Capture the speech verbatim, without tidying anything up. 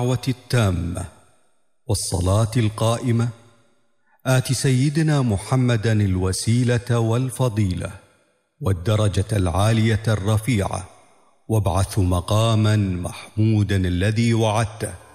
التامة والصلاة القائمة آت سيدنا محمدا الوسيلة والفضيلة والدرجة العالية الرفيعة وابعثه مقاما محمودا الذي وعدته